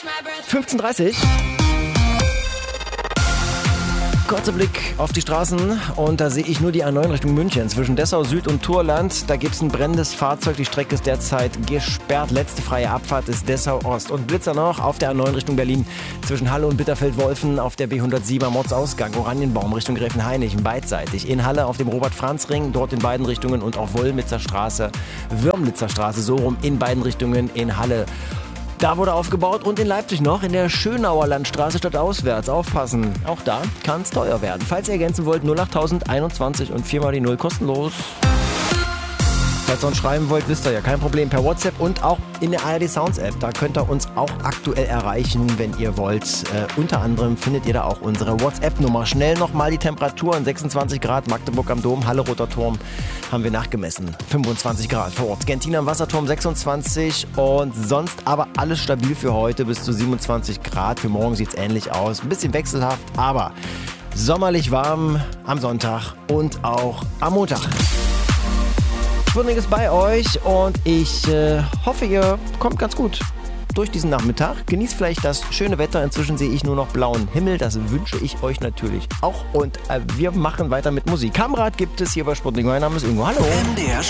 15:30 Kurzer Blick auf die Straßen und da sehe ich nur die A9 Richtung München. Zwischen Dessau Süd und Thurland, da gibt es ein brennendes Fahrzeug. Die Strecke ist derzeit gesperrt. Letzte freie Abfahrt ist Dessau Ost. Und Blitzer noch auf der A9 Richtung Berlin. Zwischen Halle und Bitterfeld-Wolfen auf der B107er Mordsausgang. Oranienbaum Richtung Gräfenhainichen beidseitig. In Halle auf dem Robert-Franz-Ring, dort in beiden Richtungen. Und auf Wollmitzer Straße, Würmlitzer Straße, so rum in beiden Richtungen in Halle. Da wurde aufgebaut und in Leipzig noch in der Schönauer Landstraße stadtauswärts. Aufpassen, auch da kann es teuer werden. Falls ihr ergänzen wollt, 08021 und 4 mal die 0 kostenlos. Falls ihr uns schreiben wollt, wisst ihr ja, kein Problem, per WhatsApp und auch in der ARD Sounds App. Da könnt ihr uns auch aktuell erreichen, wenn ihr wollt. Unter anderem findet ihr da auch unsere WhatsApp-Nummer. Schnell nochmal die Temperaturen, 26 Grad, Magdeburg am Dom, Halle Roter Turm haben wir nachgemessen. 25 Grad vor Ort, Gentin am Wasserturm 26 und sonst aber alles stabil für heute bis zu 27 Grad. Für morgen sieht es ähnlich aus, ein bisschen wechselhaft, aber sommerlich warm am Sonntag und auch am Montag. Sputnik ist bei euch und ich hoffe, ihr kommt ganz gut durch diesen Nachmittag. Genießt vielleicht das schöne Wetter. Inzwischen sehe ich nur noch blauen Himmel. Das wünsche ich euch natürlich auch. Und wir machen weiter mit Musik. Kamerad gibt es hier bei Sputnik. Mein Name ist Ingo. Hallo.